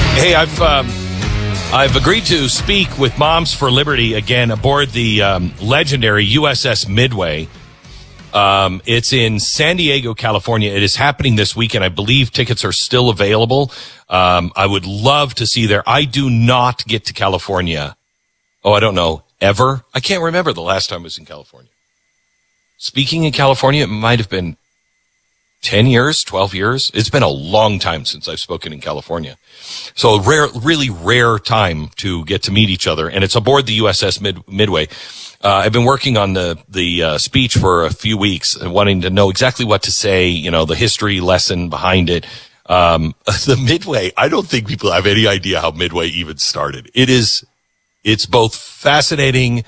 Hey, I've agreed to speak with Moms for Liberty again aboard the legendary USS Midway. It's in San Diego, California. It is happening this weekend. I believe tickets are still available. I would love to see there. I do not get to California. Oh, I don't know. Ever? I can't remember the last time I was in California. Speaking in California, it might have been 10 years, 12 years. It's been a long time since I've spoken in California. So a really rare time to get to meet each other. And it's aboard the USS Midway. I've been working on the speech for a few weeks and wanting to know exactly what to say, you know, the history lesson behind it. The Midway, I don't think people have any idea how Midway even started. It's both fascinating,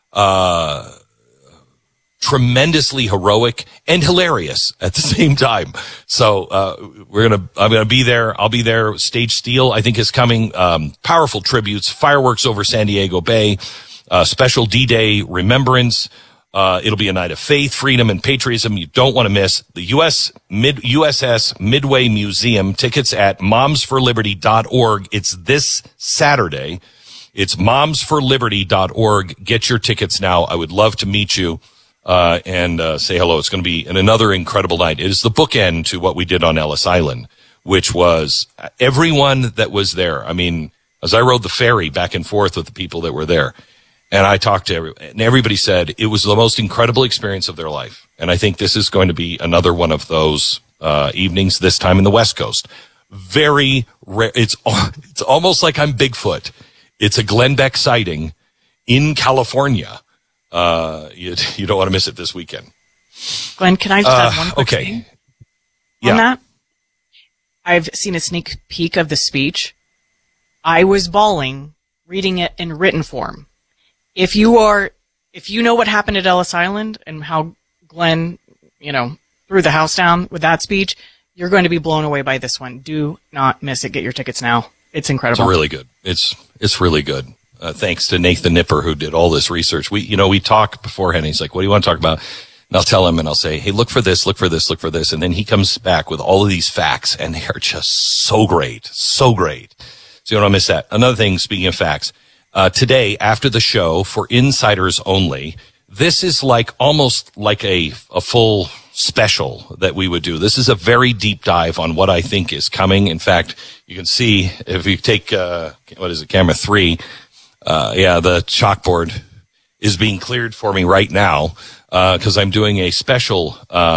tremendously heroic and hilarious at the same time. So, I'm gonna be there. I'll be there. Stage Steel, I think, is coming. Powerful tributes, fireworks over San Diego Bay, special D-Day remembrance. It'll be a night of faith, freedom, and patriotism you don't want to miss. The USS Midway Museum, tickets at momsforliberty.org. It's this Saturday. It's momsforliberty.org. Get your tickets now. I would love to meet you. And say hello. It's going to be another incredible night. It is the bookend to what we did on Ellis Island, which was everyone that was there. I mean, as I rode the ferry back and forth with the people that were there, and I talked to everyone, and everybody said it was the most incredible experience of their life. And I think this is going to be another one of those evenings, this time in the West Coast. Very rare. It's almost like I'm Bigfoot. It's a Glenn Beck sighting in California. You don't want to miss it this weekend. Glenn, can I just add one quick okay. thing Yeah. on that? I've seen a sneak peek of the speech. I was bawling reading it in written form. If you know what happened at Ellis Island and how Glenn, threw the house down with that speech, you're going to be blown away by this one. Do not miss it. Get your tickets now. It's incredible. It's really good. It's really good. Thanks to Nathan Nipper, who did all this research. We talk beforehand. He's like, what do you want to talk about? And I'll tell him and I'll say, hey, look for this, look for this, look for this. And then he comes back with all of these facts and they are just so great. So great. So you don't want to miss that. Another thing, speaking of facts, today after the show for insiders only, this is almost like a full special that we would do. This is a very deep dive on what I think is coming. In fact, you can see if you take, camera 3, the chalkboard is being cleared for me right now, cause I'm doing a special,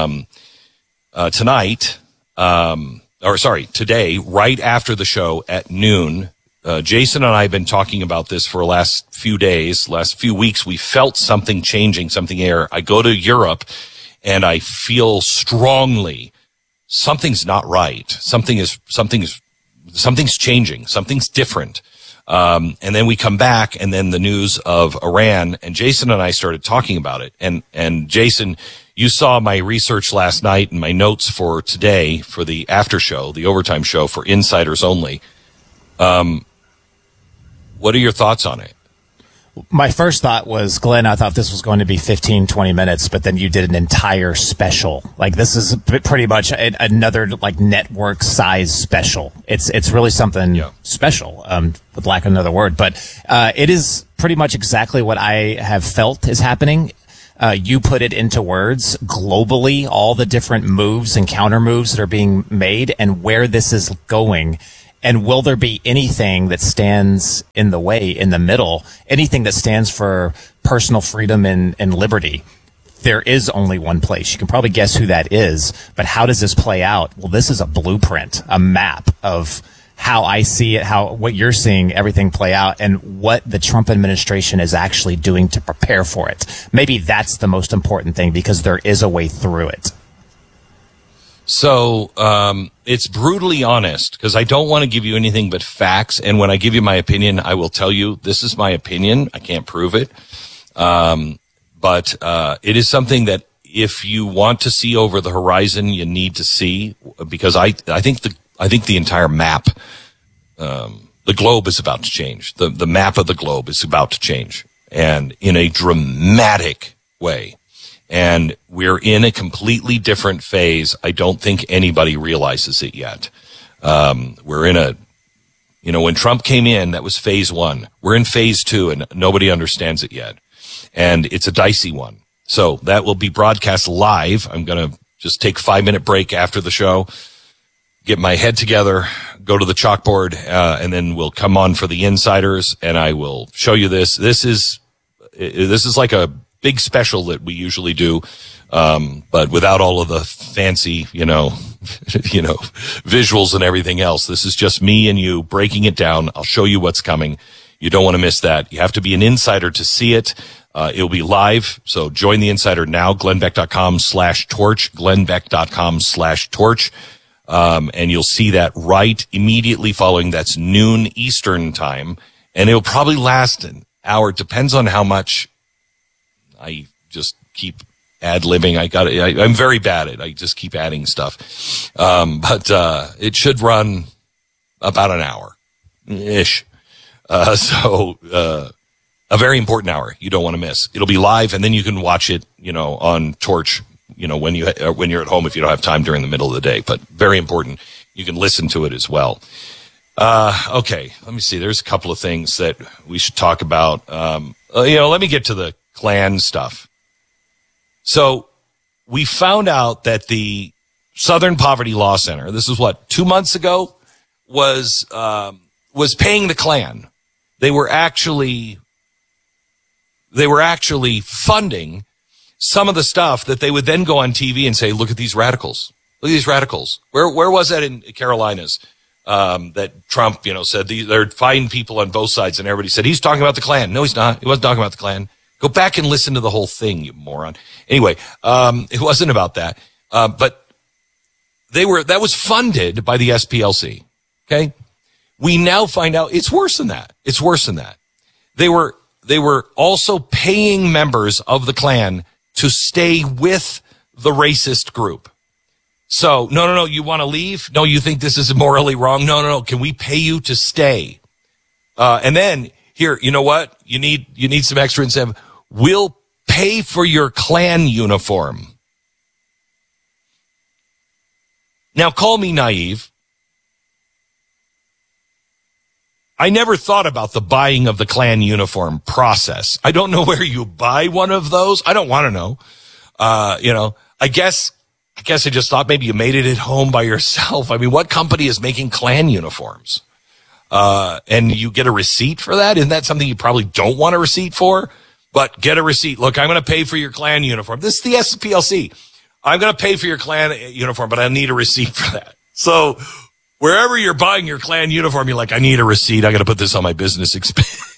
today, right after the show at noon. Jason and I have been talking about this for the last few days, last few weeks. We felt something changing, something here. I go to Europe and I feel strongly something's not right. Something's changing. Something's different. And then we come back and then the news of Iran, and Jason and I started talking about it. And Jason, you saw my research last night and my notes for today for the after show, the overtime show for insiders only. What are your thoughts on it? My first thought was, Glenn, I thought this was going to be 15, 20 minutes, but then you did an entire special. This is pretty much another network size special. It's really something special, with lack of another word, but, it is pretty much exactly what I have felt is happening. You put it into words globally, all the different moves and counter moves that are being made and where this is going. And will there be anything that stands in the way, in the middle, anything that stands for personal freedom and liberty? There is only one place. You can probably guess who that is, but how does this play out? Well, this is a blueprint, a map of how I see it, what you're seeing everything play out, and what the Trump administration is actually doing to prepare for it. Maybe that's the most important thing, because there is a way through it. So, it's brutally honest because I don't want to give you anything but facts. And when I give you my opinion, I will tell you this is my opinion. I can't prove it. But it is something that if you want to see over the horizon, you need to see, because I think the entire map, the globe is about to change. The map of the globe is about to change, and in a dramatic way. And we're in a completely different phase. I don't think anybody realizes it yet. We're in You know, when Trump came in, that was phase 1. We're in phase 2, and nobody understands it yet. And it's a dicey one. So that will be broadcast live. I'm going to just take a 5-minute break after the show, get my head together, go to the chalkboard, and then we'll come on for the insiders, and I will show you this. This is like a big special that we usually do, but without all of the fancy, visuals and everything else. This is just me and you breaking it down. I'll show you what's coming. You don't want to miss that. You have to be an insider to see it. It'll be live. So join the insider now, glennbeck.com/torch, glennbeck.com/torch. And you'll see that right immediately following. That's noon Eastern time. And it'll probably last an hour. It depends on how much I just keep ad-libbing. I'm very bad at it. I just keep adding stuff. But it should run about an hour-ish. A very important hour you don't want to miss. It'll be live, and then you can watch it, on Torch, when you're at home if you don't have time during the middle of the day. But very important. You can listen to it as well. Okay, let me see. There's a couple of things that we should talk about. Let me get to the Klan stuff. So we found out that the Southern Poverty Law Center, this is 2 months ago, was paying the Klan. They were actually funding some of the stuff that they would then go on TV and say, look at these radicals. Look at these radicals. Where was that in Carolinas? That Trump, said they're fine people on both sides, and everybody said, he's talking about the Klan. No, he's not. He wasn't talking about the Klan. Go back and listen to the whole thing, you moron. Anyway, it wasn't about that. But that was funded by the SPLC. Okay. We now find out it's worse than that. It's worse than that. They were also paying members of the Klan to stay with the racist group. So, no, you want to leave? No, you think this is morally wrong? No. Can we pay you to stay? And then here, you know what? You need some extra incentive. We'll pay for your Klan uniform. Now, call me naive. I never thought about the buying of the Klan uniform process. I don't know where you buy one of those. I don't want to know. I guess I just thought maybe you made it at home by yourself. I mean, what company is making Klan uniforms? And you get a receipt for that? Isn't that something you probably don't want a receipt for? But get a receipt. Look, I'm going to pay for your Klan uniform. This is the SPLC. I'm going to pay for your Klan uniform, but I need a receipt for that. So wherever you're buying your Klan uniform, you're like, I need a receipt. I got to put this on my business expense.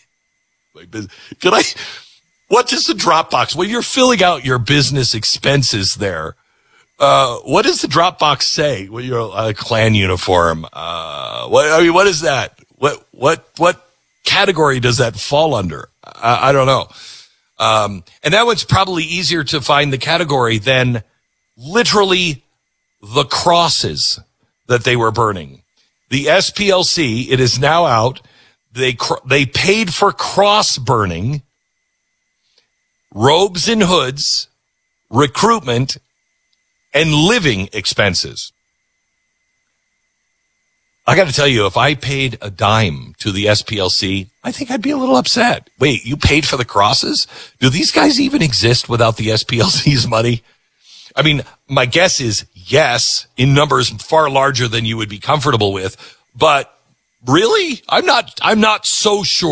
What is the Dropbox? When you're filling out your business expenses there, what does the Dropbox say? Well, you're a Klan uniform. What is that? What category does that fall under? I don't know. And that one's probably easier to find the category than literally the crosses that they were burning. The SPLC, it is now out. They paid for cross burning, robes and hoods, recruitment, and living expenses. I got to tell you, if I paid a dime to the SPLC, I think I'd be a little upset. Wait, you paid for the crosses? Do these guys even exist without the SPLC's money? I mean, my guess is yes, in numbers far larger than you would be comfortable with, but really, I'm not so sure.